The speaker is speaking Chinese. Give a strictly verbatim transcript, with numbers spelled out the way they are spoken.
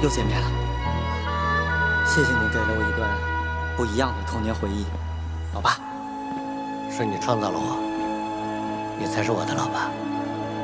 又见面了。谢谢你给了我一段不一样的童年回忆，老爸。 是你创造了我，你才是我的老爸。